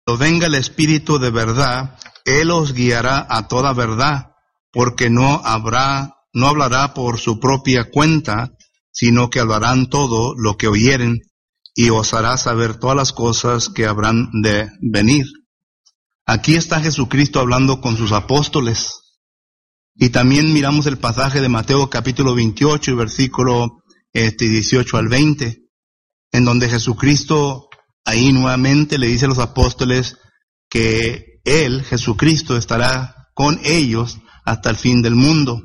Cuando venga el Espíritu de verdad, Él os guiará a toda verdad, porque no hablará por su propia cuenta, sino que hablarán todo lo que oyeren, y os hará saber todas las cosas que habrán de venir. Aquí está Jesucristo hablando con sus apóstoles. Y también miramos el pasaje de Mateo capítulo 28 y versículo 18 al 20, en donde Jesucristo ahí nuevamente le dice a los apóstoles que Él, Jesucristo, estará con ellos hasta el fin del mundo.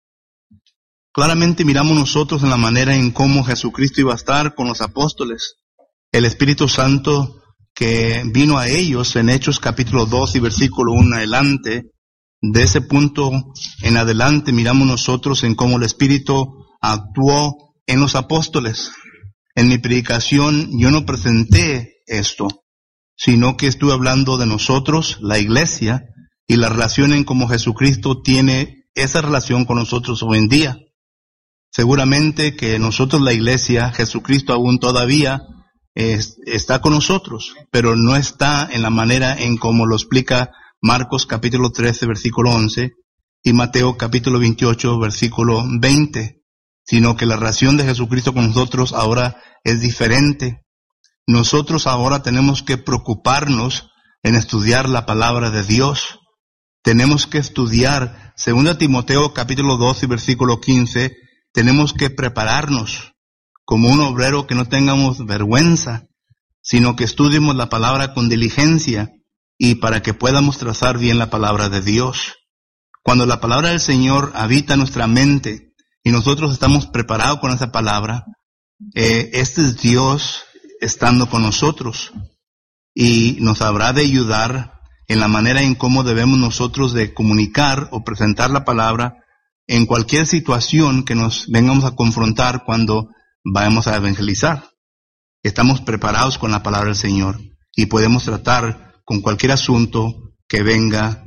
Claramente miramos nosotros en la manera en cómo Jesucristo iba a estar con los apóstoles. El Espíritu Santo que vino a ellos en Hechos capítulo 2 y versículo 1 adelante, de ese punto en adelante miramos nosotros en cómo el Espíritu actuó en los apóstoles. En mi predicación yo no presenté esto, sino que estuve hablando de nosotros, la iglesia, y la relación en cómo Jesucristo tiene esa relación con nosotros hoy en día. Seguramente que nosotros, la iglesia, Jesucristo aún todavía está con nosotros, pero no está en la manera en cómo lo explica Marcos capítulo 13, versículo 11, y Mateo capítulo 28, versículo 20. Sino que la relación de Jesucristo con nosotros ahora es diferente. Nosotros ahora tenemos que preocuparnos en estudiar la palabra de Dios. Tenemos que estudiar, 2 Timoteo capítulo 2 y versículo 15, tenemos que prepararnos como un obrero, que no tengamos vergüenza, sino que estudiemos la palabra con diligencia y para que podamos trazar bien la palabra de Dios. Cuando la palabra del Señor habita en nuestra mente, y nosotros estamos preparados con esa palabra, este es Dios estando con nosotros y nos habrá de ayudar en la manera en cómo debemos nosotros de comunicar o presentar la palabra en cualquier situación que nos vengamos a confrontar cuando vayamos a evangelizar. Estamos preparados con la palabra del Señor y podemos tratar con cualquier asunto que venga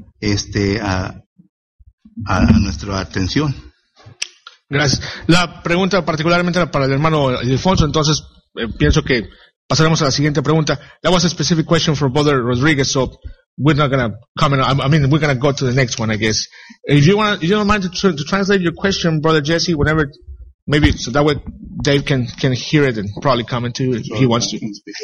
a nuestra atención. Gracias. La pregunta particularmente para el hermano Ildefonso, entonces pienso que pasaremos a la siguiente pregunta. That was a specific question for Brother Rodriguez, so we're not going to comment. We're going to go to the next one, I guess. If you don't mind to translate your question, Brother Jesse, whenever, maybe, so that way Dave can hear it and probably comment too if he wants to.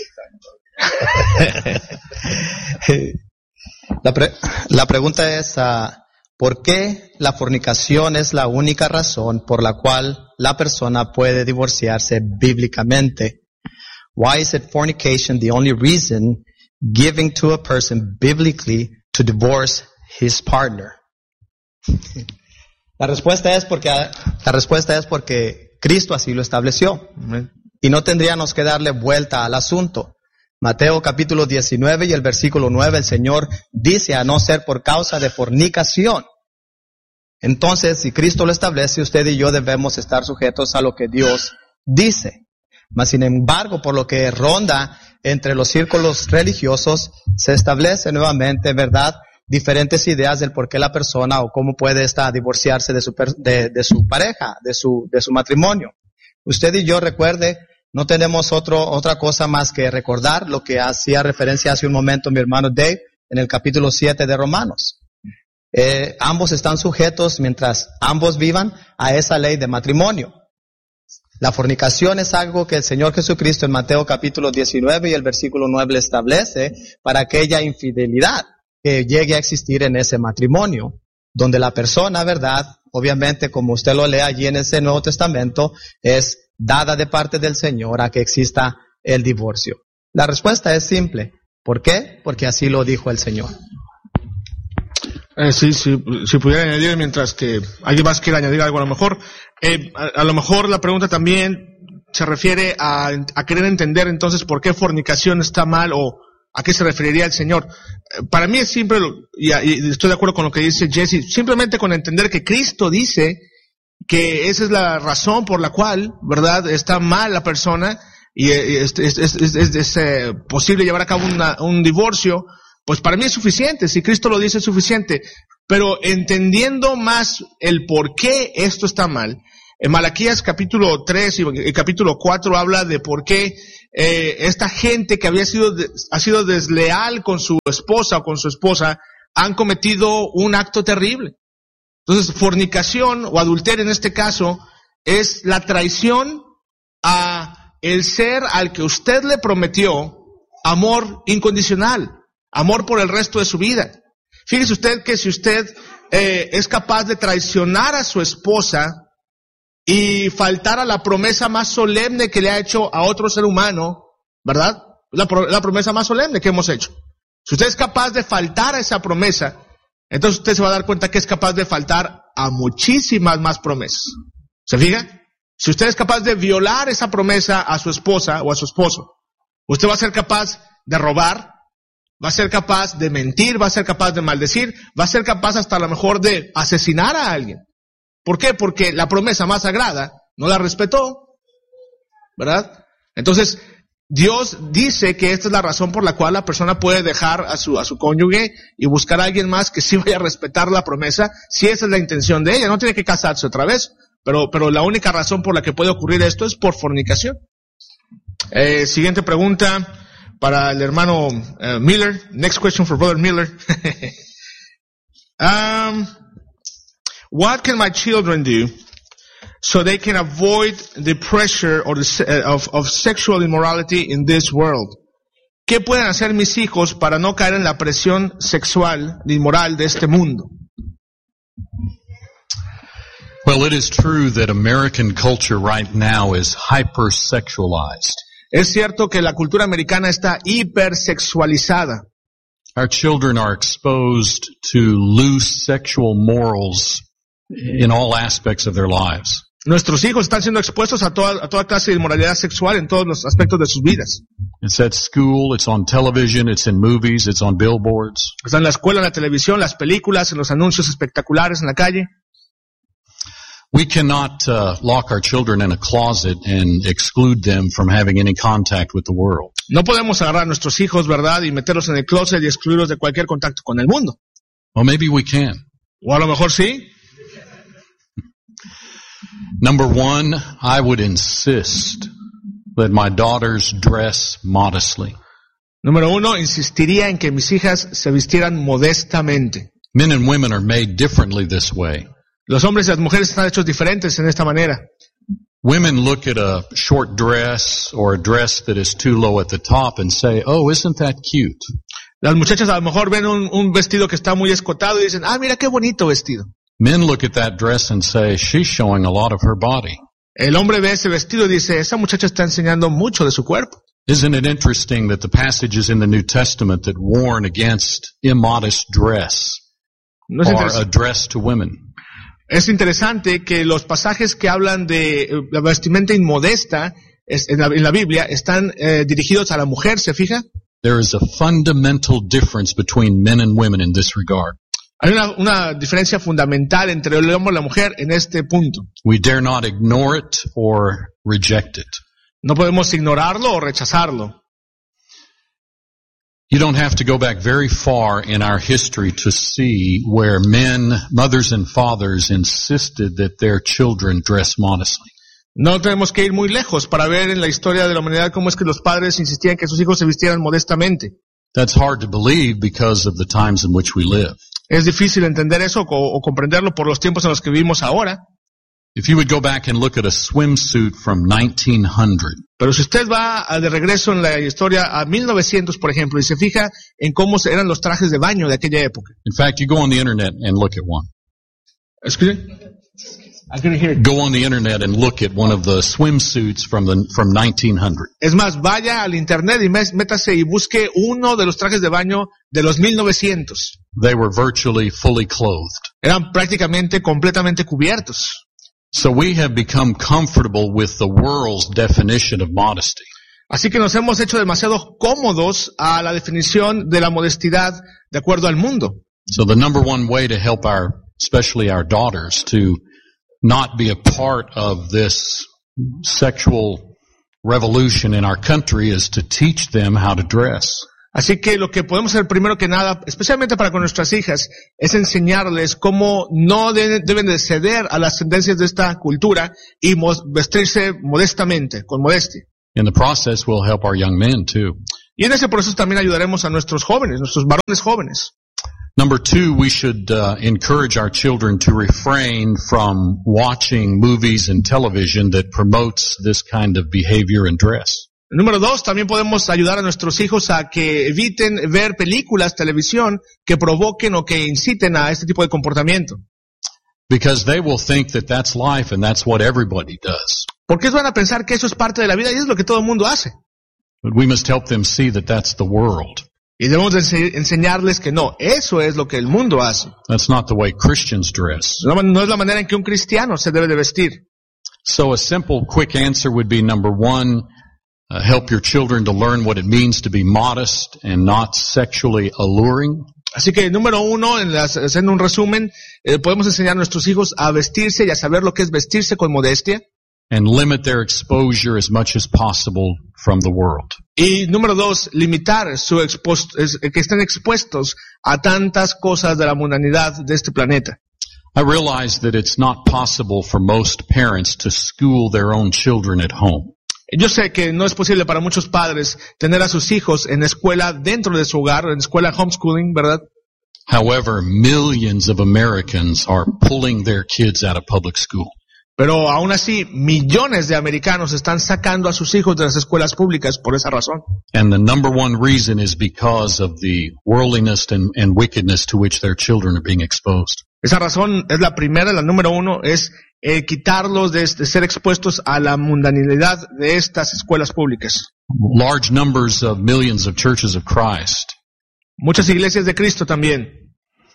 La pregunta es, ¿por qué la fornicación es la única razón por la cual la persona puede divorciarse bíblicamente? Why is it fornication the only reason given to a person biblically to divorce his partner? La respuesta es porque Cristo así lo estableció. Y no tendríamos que darle vuelta al asunto. Mateo capítulo 19 y el versículo 9, el Señor dice, a no ser por causa de fornicación. Entonces, si Cristo lo establece, usted y yo debemos estar sujetos a lo que Dios dice. Mas, sin embargo, por lo que ronda entre los círculos religiosos, se establece nuevamente, ¿verdad?, diferentes ideas del por qué la persona o cómo puede divorciarse de su pareja, de su matrimonio. Usted y yo, recuerde, no tenemos otra cosa más que recordar lo que hacía referencia hace un momento mi hermano Dave en el capítulo 7 de Romanos. Ambos están sujetos, mientras ambos vivan, a esa ley de matrimonio. La fornicación es algo que el Señor Jesucristo en Mateo capítulo 19 y el versículo 9 le establece para aquella infidelidad que llegue a existir en ese matrimonio, donde la persona, ¿verdad?, obviamente como usted lo lee allí en ese Nuevo Testamento, es dada de parte del Señor a que exista el divorcio. La respuesta es simple. ¿Por qué? Porque así lo dijo el Señor. Si pudiera añadir, mientras que alguien más quiera añadir algo a lo mejor. A lo mejor la pregunta también se refiere a querer entender entonces por qué fornicación está mal o a qué se referiría el Señor. Para mí es simple, y estoy de acuerdo con lo que dice Jesse, simplemente con entender que Cristo dice que esa es la razón por la cual, ¿verdad?, está mal la persona y es posible llevar a cabo un divorcio. Pues para mí es suficiente, si Cristo lo dice es suficiente, pero entendiendo más el por qué esto está mal, En Malaquías capítulo 3 y capítulo 4 habla de por qué esta gente que ha sido desleal con su esposa o con su esposa han cometido un acto terrible. Entonces, fornicación o adulterio en este caso es la traición a el ser al que usted le prometió amor incondicional, amor por el resto de su vida. Fíjese usted que si usted es capaz de traicionar a su esposa y faltar a la promesa más solemne que le ha hecho a otro ser humano, ¿verdad? La promesa más solemne que hemos hecho. Si usted es capaz de faltar a esa promesa, entonces usted se va a dar cuenta que es capaz de faltar a muchísimas más promesas. ¿Se fija? Si usted es capaz de violar esa promesa a su esposa o a su esposo, usted va a ser capaz de robar, va a ser capaz de mentir, va a ser capaz de maldecir, va a ser capaz hasta a lo mejor de asesinar a alguien. ¿Por qué? Porque la promesa más sagrada no la respetó, ¿verdad? Entonces, Dios dice que esta es la razón por la cual la persona puede dejar a su cónyuge y buscar a alguien más que sí vaya a respetar la promesa, si esa es la intención de ella. No tiene que casarse otra vez, pero la única razón por la que puede ocurrir esto es por fornicación. Siguiente pregunta para el hermano Miller. Next question for Brother Miller. What can my children do so they can avoid the pressure or of sexual immorality in this world? ¿Qué pueden hacer mis hijos para no caer en la presión sexual inmoral de este mundo? Well, it is true that American culture right now is hypersexualized. Es cierto que la cultura americana está hipersexualizada. Our children are exposed to loose sexual morals in all aspects of their lives. Nuestros hijos están siendo expuestos a toda clase de inmoralidad sexual en todos los aspectos de sus vidas. It's at school, it's on television, it's in movies, it's on billboards. Está en la escuela, en la televisión, las películas, en los anuncios espectaculares en la calle. We cannot lock our children in a closet and exclude them from having any contact with the world. No podemos agarrar a nuestros hijos, ¿verdad? Y meterlos en el closet y excluirlos de cualquier contacto con el mundo. Well, maybe we can. O a lo mejor sí. Number one, I would insist that my daughters dress modestly. Número uno, insistiría en que mis hijas se vistieran modestamente. Men and women are made differently this way. Los hombres y las mujeres están hechos diferentes en esta manera. Women look at a short dress or a dress that is too low at the top and say, oh, isn't that cute? Las muchachas a lo mejor ven un vestido que está muy escotado y dicen, mira qué bonito vestido. Men look at that dress and say, she's showing a lot of her body. El hombre ve ese vestido y dice, esa muchacha está enseñando mucho de su cuerpo. Isn't it interesting that the passages in the New Testament that warn against immodest dress are addressed to women? Es interesante que los pasajes que hablan de la vestimenta inmodesta en la Biblia están dirigidos a la mujer, ¿se fija? There is a fundamental difference between men and women in this regard. Hay una diferencia fundamental entre el hombre y la mujer en este punto. We dare not ignore it or reject it. No podemos ignorarlo o rechazarlo. You don't have to go back very far in our history to see where men, mothers and fathers insisted that their children dress modestly. No tenemos que ir muy lejos para ver en la historia de la humanidad cómo es que los padres insistían que sus hijos se vistieran modestamente. That's hard to believe because of the times in which we live. Es difícil entender eso o comprenderlo por los tiempos en los que vivimos ahora. If you would go back and look at a swimsuit from 1900. Pero si usted va de regreso en la historia a 1900, por ejemplo, y se fija en cómo eran los trajes de baño de aquella época. In fact, you go on the internet and look at one. Excuse me? I couldn't hear it. Go on the internet and look at one of the swimsuits from 1900. Es más, vaya al internet y métase y busque uno de los trajes de baño de los 1900. They were virtually fully clothed. Eran prácticamente completamente cubiertos. So we have become comfortable with the world's definition of modesty. Así que nos hemos hecho demasiado cómodos a la definición de la modestidad de acuerdo al mundo. So the number one way to help especially our daughters to not be a part of this sexual revolution in our country is to teach them how to dress. Así que lo que podemos hacer primero que nada, especialmente para con nuestras hijas, es enseñarles cómo no deben de ceder a las tendencias de esta cultura y vestirse modestamente, con modestia. In the process, we'll help our young men too. Y en ese proceso también ayudaremos a nuestros jóvenes, nuestros varones jóvenes. Number two, we should encourage our children to refrain from watching movies and television that promotes this kind of behavior and dress. Número 2, también podemos ayudar a nuestros hijos a que eviten ver películas, televisión, que provoquen o que inciten a este tipo de comportamiento. Because they will think that that's life and that's what everybody does. Porque ellos van a pensar que eso es parte de la vida y es lo que todo el mundo hace. But we must help them see that that's the world. Y debemos de enseñarles que no, eso es lo que el mundo hace. That's not the way Christians dress. No es la manera en que un cristiano se debe de vestir. So a simple, quick answer would be number one, help your children to learn what it means to be modest and not sexually alluring. Así que número 1, haciendo un resumen, podemos enseñar a nuestros hijos a vestirse y a saber lo que es vestirse con modestia. And limit their exposure as much as possible from the world. Y número 2, limitar que estén expuestos a tantas cosas de la mundanidad de este planeta. I realize that it's not possible for most parents to school their own children at home. Yo sé que no es posible para muchos padres tener a sus hijos en escuela dentro de su hogar, en escuela homeschooling, ¿verdad? However, millions of Americans are pulling their kids out of public school. Pero aún así, millones de americanos están sacando a sus hijos de las escuelas públicas por esa razón. And the number one reason is because of the worldliness and wickedness to which their children are being exposed. Esa razón es la primera, la número 1, es quitarlos de ser expuestos a la mundanidad de estas escuelas públicas. Large numbers of millions of churches of Christ Muchas iglesias de Cristo también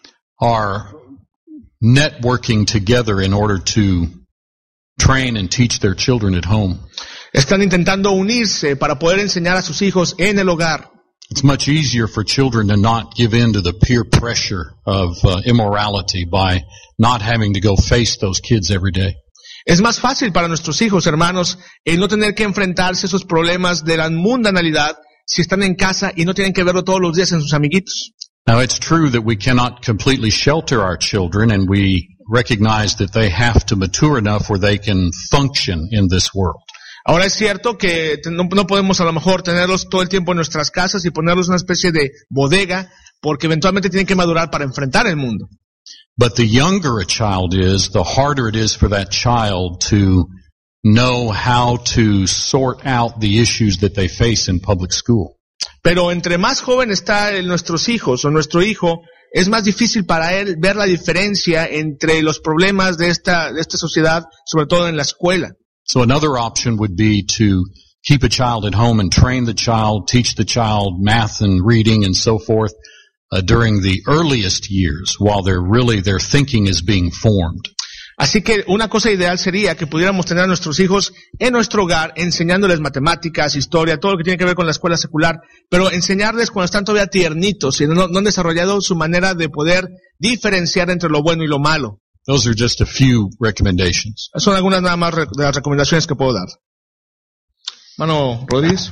are networking together in order to train and teach their children at home. están intentando unirse para poder enseñar a sus hijos en el hogar. It's much easier for children to not give in to the peer pressure of immorality by not having to go face those kids every day. Es más fácil para nuestros hijos, hermanos, el no tener que enfrentarse a esos problemas de la mundanalidad si están en casa y no tienen que verlo todos los días en sus amiguitos. Now, it's true that we cannot completely shelter our children, and we recognize that they have to mature enough where they can function in this world. Ahora es cierto que no podemos a lo mejor tenerlos todo el tiempo en nuestras casas y ponerlos en una especie de bodega, porque eventualmente tienen que madurar para enfrentar el mundo. But the younger a child is, the harder it is for that child to know how to sort out the issues that they face in public school. Pero entre más joven está nuestros hijos o nuestro hijo, es más difícil para él ver la diferencia entre los problemas de esta sociedad, sobre todo en la escuela. So another option would be to keep a child at home and train the child, teach the child math and reading and so forth during the earliest years while their thinking is being formed. Así que una cosa ideal sería que pudiéramos tener a nuestros hijos en nuestro hogar enseñándoles matemáticas, historia, todo lo que tiene que ver con la escuela secular, pero enseñarles cuando están todavía tiernitos y no han desarrollado su manera de poder diferenciar entre lo bueno y lo malo. Those are just a few recommendations. Son algunas nada más de las recomendaciones que puedo dar. Mano Rodríguez.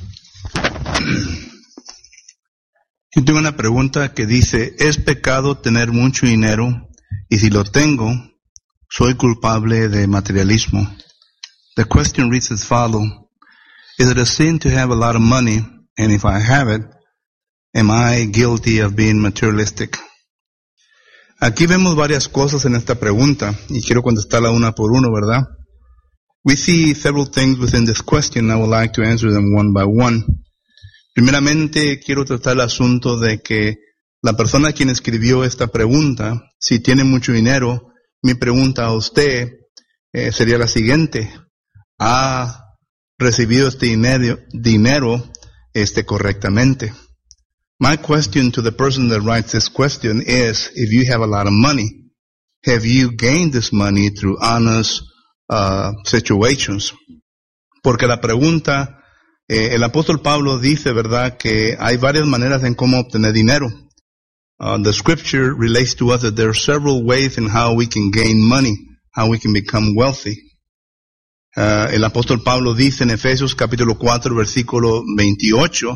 Yo tengo una pregunta que dice, ¿es pecado tener mucho dinero? Y si lo tengo, ¿soy culpable de materialismo? The question reads as follows. Is it a sin to have a lot of money? And if I have it, am I guilty of being materialistic? Aquí vemos varias cosas en esta pregunta y quiero contestarla una por uno, ¿verdad? We see several things within this question. I would like to answer them one by one. Primeramente, quiero tratar el asunto de que la persona quien escribió esta pregunta, si tiene mucho dinero, mi pregunta a usted sería la siguiente. ¿Ha recibido este dinero correctamente? My question to the person that writes this question is, if you have a lot of money, have you gained this money through honest situations? Porque la pregunta, el apóstol Pablo dice, ¿verdad?, que hay varias maneras en cómo obtener dinero. The scripture relates to us that there are several ways in how we can gain money, how we can become wealthy. El apóstol Pablo dice en Efesios capítulo 4, versículo 28,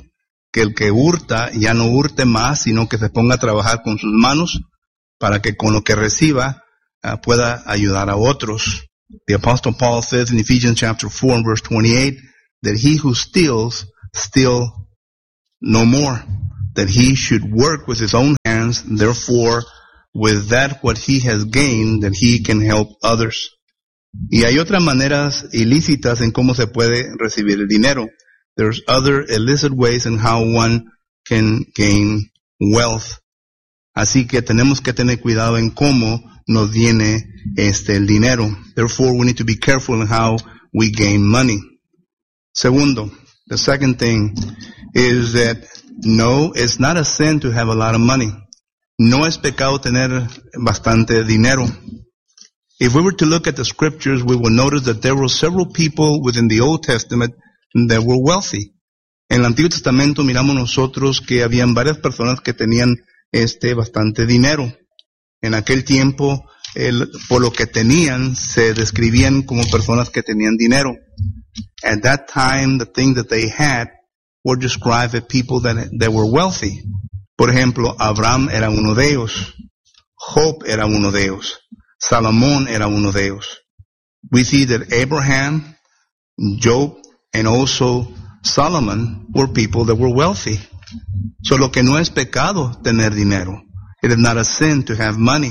que el que hurta ya no hurte más, sino que se ponga a trabajar con sus manos para que con lo que reciba pueda ayudar a otros. The Apostle Paul says in Ephesians chapter 4 and verse 28 that he who steals, steal no more, that he should work with his own hands, therefore with that what he has gained, that he can help others. Y hay otras maneras ilícitas en cómo se puede recibir el dinero. There's other illicit ways in how one can gain wealth. Así que tenemos que tener cuidado en cómo nos viene el dinero. Therefore, we need to be careful in how we gain money. Segundo, the second thing is that no, it's not a sin to have a lot of money. No es pecado tener bastante dinero. If we were to look at the scriptures, we will notice that there were several people within the Old Testament that were wealthy. En el Antiguo Testamento miramos nosotros que habían varias personas que tenían bastante dinero. En aquel tiempo, por lo que tenían, se describían como personas que tenían dinero. At that time, the things that they had were described as people that were wealthy. Por ejemplo, Abraham era uno de ellos. Job era uno de ellos. Salomón era uno de ellos. We see that Abraham, Job, and also Solomon were people that were wealthy. So lo que no es pecado tener dinero. It is not a sin to have money.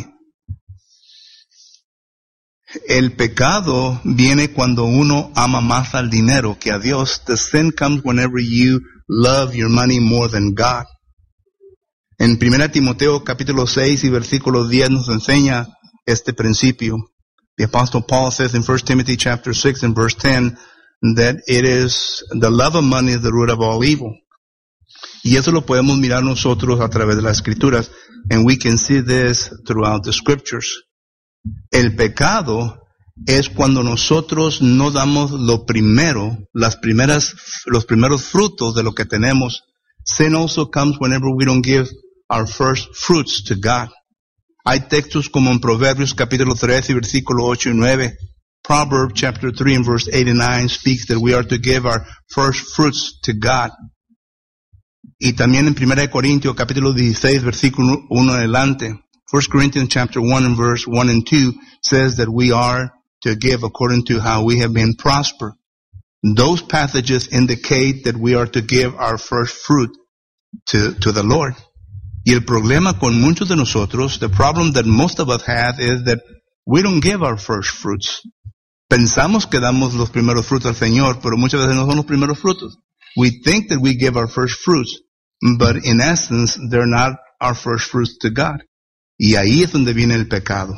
El pecado viene cuando uno ama más al dinero que a Dios. The sin comes whenever you love your money more than God. En 1 Timoteo capítulo 6 y versículo 10 nos enseña este principio. The Apostle Paul says in 1 Timothy chapter 6 and verse 10 that it is the love of money is the root of all evil. Y eso lo podemos mirar nosotros a través de las escrituras. And we can see this throughout the scriptures. El pecado es cuando nosotros no damos lo primero, los primeros frutos de lo que tenemos. Sin also comes whenever we don't give our first fruits to God. Hay textos como en Proverbios capítulo 13 versículo 8 y 9. Proverbs chapter 3 and verse 8 and 9 speaks that we are to give our first fruits to God. Y también en 1 Corintios capítulo 16 versículo 1 adelante. 1 Corinthians chapter 1 and verse 1 and 2 says that we are to give according to how we have been prospered. Those passages indicate that we are to give our first fruit to the Lord. Y el problema con muchos de nosotros, the problem that most of us have is that we don't give our first fruits. Pensamos que damos los primeros frutos al Señor, pero muchas veces no son los primeros frutos. We think that we give our first fruits, but in essence, they're not our first fruits to God. Y ahí es donde viene el pecado.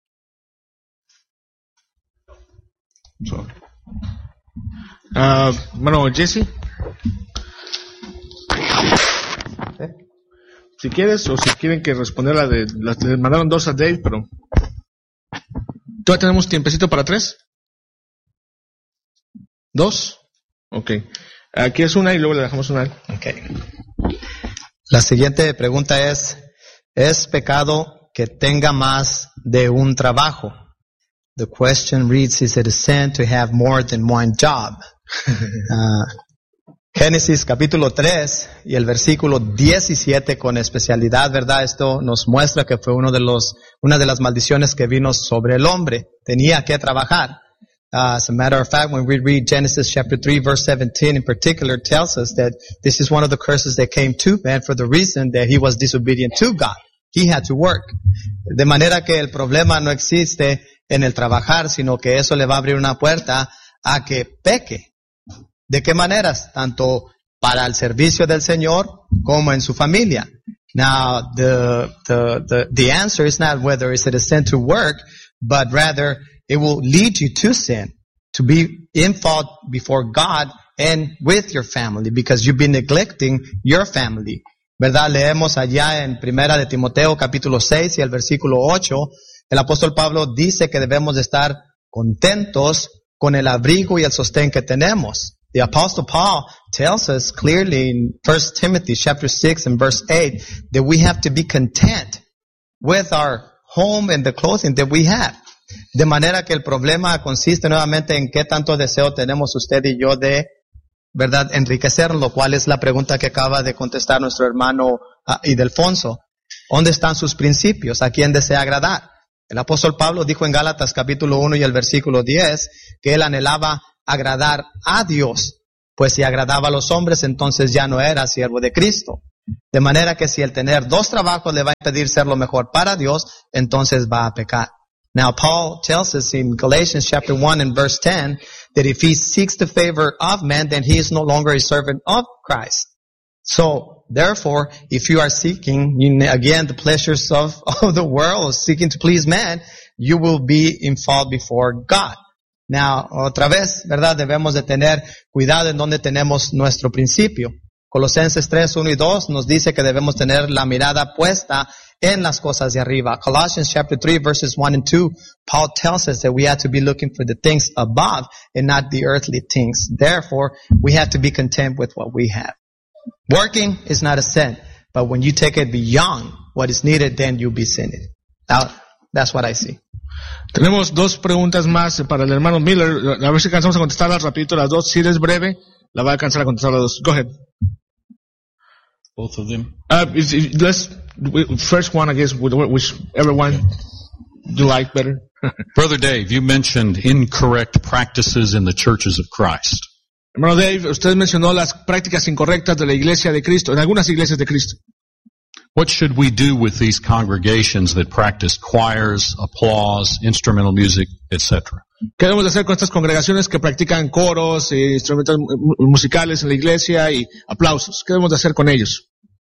Bueno, Jesse. Si quieres, o si quieren que responder le mandaron 2 a Dave, pero ¿todavía tenemos tiempecito para 3? 2? Ok. Aquí es una y luego le dejamos una. Okay. La siguiente pregunta ¿es pecado que tenga más de un trabajo? The question reads, is it a sin to have more than one job? Génesis capítulo 3 y el versículo 17 con especialidad, ¿verdad? Esto nos muestra que fue una de las maldiciones que vino sobre el hombre. Tenía que trabajar. As a matter of fact, when we read Genesis chapter 3 verse 17 in particular, tells us that this is one of the curses that came to man for the reason that he was disobedient to God. He had to work. De manera que el problema no existe en el trabajar, sino que eso le va a abrir una puerta a que peque. ¿De qué maneras? Tanto para el servicio del Señor como en su familia. Now, the answer is not whether is it a sin to work, but rather it will lead you to sin, to be in fault before God and with your family, because you've been neglecting your family. ¿Verdad? Leemos allá en 1 de Timoteo capítulo 6 y el versículo 8, el apóstol Pablo dice que debemos de estar contentos con el abrigo y el sostén que tenemos. The Apostle Paul tells us clearly in 1 Timothy chapter 6 and verse 8 that we have to be content with our home and the clothing that we have. De manera que el problema consiste nuevamente en qué tanto deseo tenemos usted y yo de ¿verdad?, enriquecer, lo cual es la pregunta que acaba de contestar nuestro hermano Idelfonso. ¿Dónde están sus principios? ¿A quién desea agradar? El apóstol Pablo dijo en Gálatas capítulo 1 y el versículo 10 que él anhelaba agradar a Dios, pues si agradaba a los hombres, entonces ya no era siervo de Cristo. De manera que si el tener 2 trabajos le va a impedir ser lo mejor para Dios, entonces va a pecar. Now Paul tells us in Galatians chapter 1 and verse 10 that if he seeks the favor of men, then he is no longer a servant of Christ. So, therefore, if you are seeking, again, the pleasures of the world, seeking to please man, you will be in fault before God. Now, otra vez, ¿verdad? Debemos de tener cuidado en donde tenemos nuestro principio. Colosenses 3, 1 y 2 nos dice que debemos tener la mirada puesta en las cosas de arriba. Colossians chapter 3 verses 1 and 2, Paul tells us that we have to be looking for the things above and not the earthly things. Therefore, we have to be content with what we have. Working is not a sin, but when you take it beyond what is needed, then you'll be sinning. Now, that's what I see. Tenemos 2 preguntas más para el hermano Miller. A ver si alcanzamos a contestarlas rapidito las 2. Si eres breve, la va a alcanzar a contestar las 2. Go ahead. Both of them? First one, I guess, whichever one you like better. Brother Dave, you mentioned incorrect practices in the churches of Christ. Hermano Dave, usted mencionó las prácticas incorrectas de la iglesia de Cristo, en algunas iglesias de Cristo. What should we do with these congregations that practice choirs, applause, instrumental music, etc.? ¿Qué debemos de hacer con estas congregaciones que practican coros, instrumentos musicales en la iglesia y aplausos? ¿Qué debemos de hacer con ellos?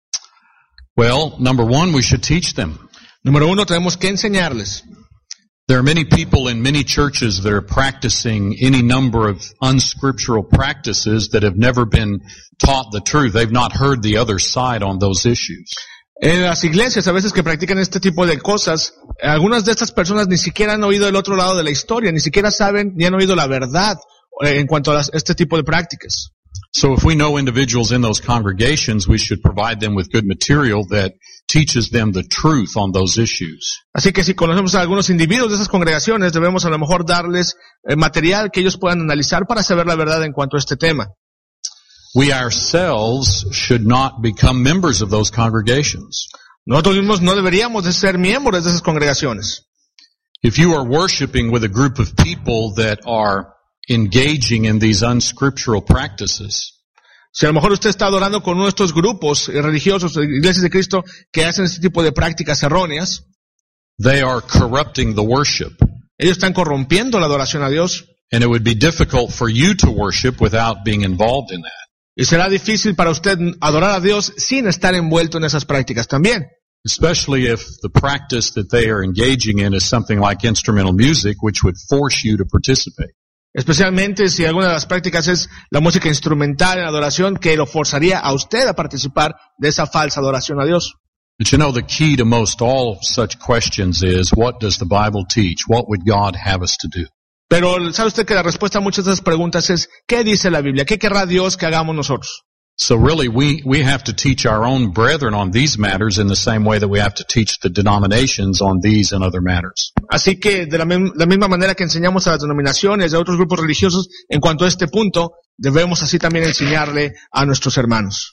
Well, number one, we should teach them. Número 1, tenemos que enseñarles. There are many people in many churches that are practicing any number of unscriptural practices that have never been taught the truth. They've not heard the other side on those issues. En las iglesias a veces que practican este tipo de cosas, algunas de estas personas ni siquiera han oído el otro lado de la historia, ni siquiera saben ni han oído la verdad en cuanto a este tipo de prácticas. So if we know individuals in those congregations, we should provide them with good material that teaches them the truth on those issues. Así que si conocemos a algunos individuos de esas congregaciones, debemos a lo mejor darles material que ellos puedan analizar para saber la verdad en cuanto a este tema. We ourselves should not become members of those congregations. Nosotros mismos no deberíamos de ser miembros de esas congregaciones. If you are worshiping with a group of people that are engaging in these unscriptural practices, si a lo mejor usted está adorando con uno de estos grupos religiosos, iglesias de Cristo, que hacen este tipo de prácticas erróneas, they are corrupting the worship. Ellos están corrompiendo la adoración a Dios. And it would be difficult for you to worship without being involved in that. Y será difícil para usted adorar a Dios sin estar envuelto en esas prácticas también. Especially if the practice that they are engaging in is something like instrumental music, which would force you to participate. Especialmente si alguna de las prácticas es la música instrumental en adoración, que lo forzaría a usted a participar de esa falsa adoración a Dios. But you know, the key to most all such questions is, what does the Bible teach? What would God have us to do? Pero ¿sabe usted que la respuesta a muchas de esas preguntas es, ¿qué dice la Biblia? ¿Qué querrá Dios que hagamos nosotros? So really, we have to teach our own brethren on these matters in the same way that we have to teach the denominations on these and other matters. Así que de la misma manera que enseñamos a las denominaciones, a otros grupos religiosos, en cuanto a este punto, debemos así también enseñarle a nuestros hermanos.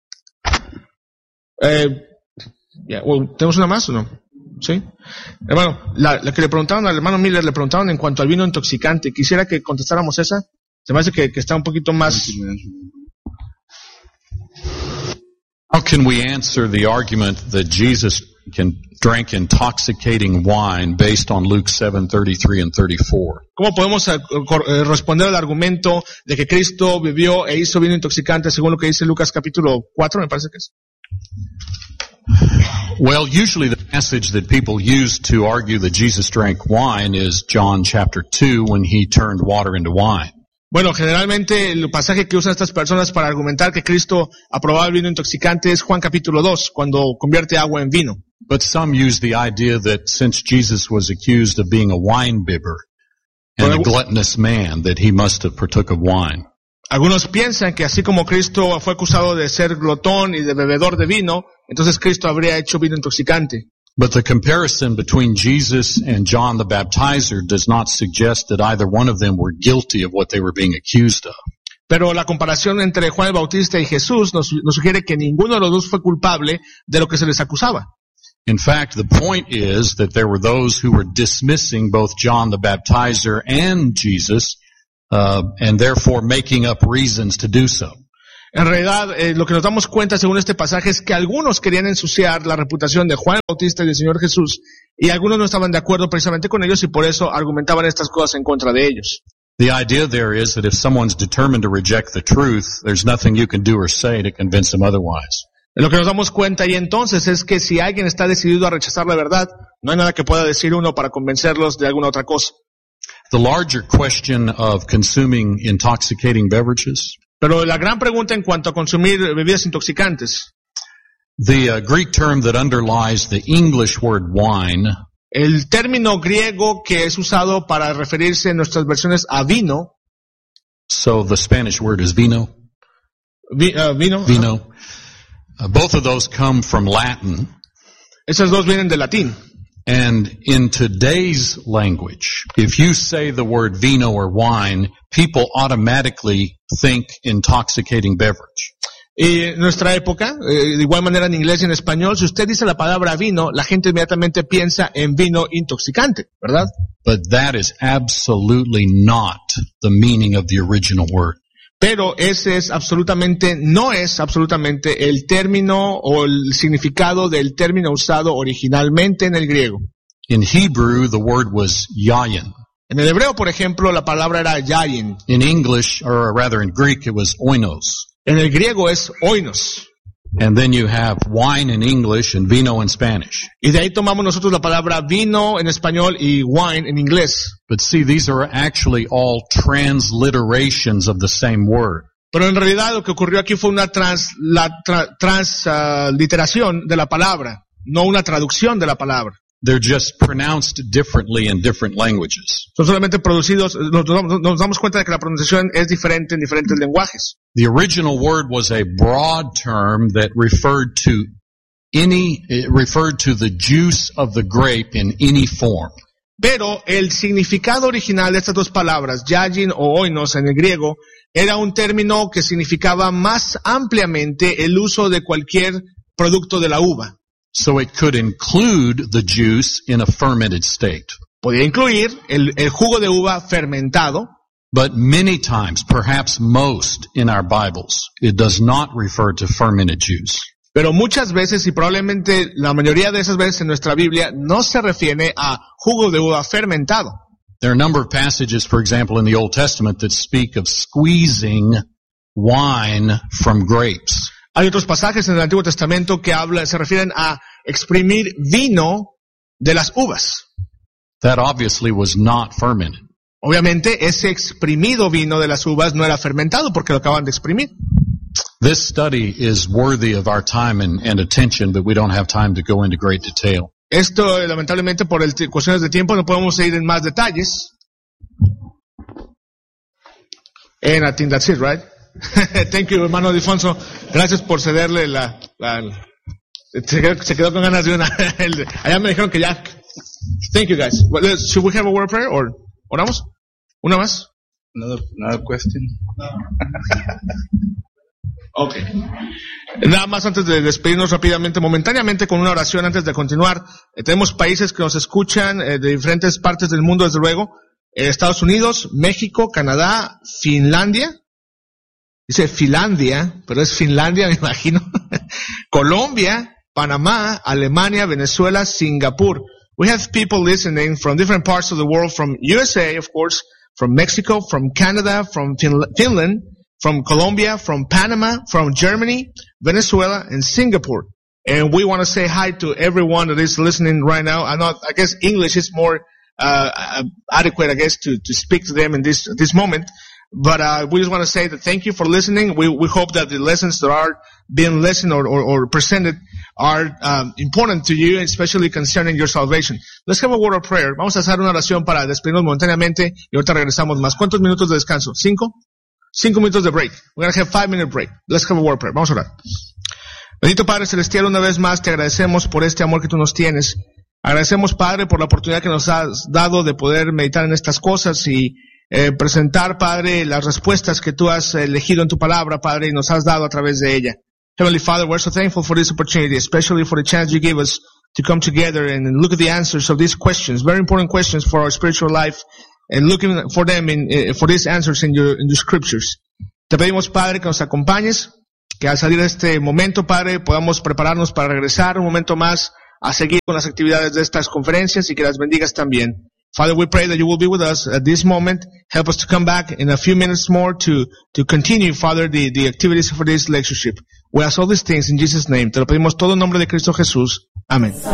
¿Tenemos una más o no? ¿Sí? Hermano, la que le preguntaron al hermano Miller, le preguntaron en cuanto al vino intoxicante. Quisiera que contestáramos esa. Se me hace que está un poquito más... How can we answer the argument that Jesus drank intoxicating wine based on Luke 7:33 and 34? ¿Cómo podemos responder al argumento de que Cristo bebió e hizo vino intoxicante según lo que dice Lucas capítulo 4, me parece que es? Well, usually the passage that people use to argue that Jesus drank wine is John chapter 2 when he turned water into wine. Bueno, generalmente el pasaje que usan estas personas para argumentar que Cristo aprobaba el vino intoxicante es Juan capítulo 2, cuando convierte agua en vino. But some use the idea that since Jesus was accused of being a wine bibber and a gluttonous man, that he must have partook of wine. Algunos piensan que así como Cristo fue acusado de ser glotón y de bebedor de vino, entonces Cristo habría hecho vino intoxicante. But the comparison between Jesus and John the Baptizer does not suggest that either one of them were guilty of what they were being accused of. Pero la comparación entre Juan el Bautista y Jesús nos sugiere que ninguno de los dos fue culpable de lo que se les acusaba. In fact, the point is that there were those who were dismissing both John the Baptizer and Jesus, and therefore making up reasons to do so. En realidad, lo que nos damos cuenta según este pasaje es que algunos querían ensuciar la reputación de Juan el Bautista y del Señor Jesús, y algunos no estaban de acuerdo precisamente con ellos y por eso argumentaban estas cosas en contra de ellos. The idea there is that if someone's determined to reject the truth, there's nothing you can do or say to convince them otherwise. Lo que nos damos cuenta y entonces es que si alguien está decidido a rechazar la verdad, no hay nada que pueda decir uno para convencerlos de alguna otra cosa. The larger question of consuming intoxicating beverages. Pero la gran pregunta en cuanto a consumir bebidas intoxicantes. The Greek term that underlies the English word wine. El término griego que es usado para referirse en nuestras versiones a vino. So the Spanish word is vino. Vino. Vino. Both of those come from Latin. Esas dos vienen del latín. And in today's language, if you say the word vino or wine, people automatically think intoxicating beverage. Y en nuestra época, de igual manera en inglés y en español, si usted dice la palabra vino, la gente inmediatamente piensa en vino intoxicante, ¿verdad? But that is absolutely not the meaning of the original word. Pero ese no es absolutamente el término o el significado del término usado originalmente en el griego. In Hebrew, the word was yayin. En el hebreo, por ejemplo, la palabra era yayin. In English, or rather in Greek, it was oinos. En el griego es oinos. And then you have wine in English and vino in Spanish. Y de ahí tomamos nosotros la palabra vino en español y wine en inglés. But see, these are actually all transliterations of the same word. Pero en realidad lo que ocurrió aquí fue una transliteración de la palabra, no una traducción de la palabra. They're just pronounced differently in different languages. Son solamente producidos, nos damos cuenta de que la pronunciación es diferente en diferentes lenguajes. The original word was a broad term that referred to the juice of the grape in any form. Pero el significado original de estas dos palabras, yayin o oinos en el griego, era un término que significaba más ampliamente el uso de cualquier producto de la uva. So it could include the juice in a fermented state. Podía incluir el jugo de uva fermentado. But many times, perhaps most in our Bibles, it does not refer to fermented juice. Pero muchas veces, y probablemente la mayoría de esas veces en nuestra Biblia, no se refiere a jugo de uva fermentado. There are a number of passages, for example, in the Old Testament that speak of squeezing wine from grapes. Hay otros pasajes en el Antiguo Testamento que se refieren a exprimir vino de las uvas. That obviously was not fermented. Obviamente, ese exprimido vino de las uvas no era fermentado porque lo acaban de exprimir. This study is worthy of our time and attention, but we don't have time to go into great detail. Esto, lamentablemente, por cuestiones de tiempo, no podemos ir en más detalles. And I think that's it, right? Thank you, hermano Alfonso. Gracias por cederle se quedó con ganas de una. Allá me dijeron que ya. Thank you, guys. Should we have a word of prayer or oramos? ¿Una más? Another question. Okay. Nada más antes de despedirnos rápidamente, momentáneamente con una oración antes de continuar. Tenemos países que nos escuchan de diferentes partes del mundo, desde luego. Estados Unidos, México, Canadá, Finlandia. Dice Finlandia, pero es Finlandia, me imagino. Colombia, Panamá, Alemania, Venezuela, Singapur. We have people listening from different parts of the world, from USA, of course, from Mexico, from Canada, from Finland, from Colombia, from Panama, from Germany, Venezuela, and Singapore. And we want to say hi to everyone that is listening right now. I guess English is more adequate, I guess, to speak to them in this moment. But we just want to say that thank you for listening. We hope that the lessons that are being listened or presented are important to you, especially concerning your salvation. Let's have a word of prayer. Vamos a hacer una oración para despedirnos momentáneamente y ahorita regresamos más. ¿Cuántos minutos de descanso? 5 minutos de break. We're going to have 5-minute break. Let's have a word of prayer. Vamos a orar. Bendito Padre Celestial, una vez más te agradecemos por este amor que tú nos tienes. Agradecemos, Padre, por la oportunidad que nos has dado de poder meditar en estas cosas y presentar, Padre, las respuestas que tú has elegido en tu palabra, Padre, y nos has dado a través de ella. Heavenly Father, we're so thankful for this opportunity, especially for the chance you give us to come together and look at the answers of these questions, very important questions for our spiritual life, and looking for them for these answers in your scriptures. Te pedimos, Padre, que nos acompañes, que al salir de este momento, Padre, podamos prepararnos para regresar un momento más a seguir con las actividades de estas conferencias y que las bendigas también. Father, we pray that you will be with us at this moment. Help us to come back in a few minutes more to continue, Father, the activities for this lectureship. We ask all these things in Jesus' name. Te lo pedimos todo en nombre de Cristo Jesús. Amén.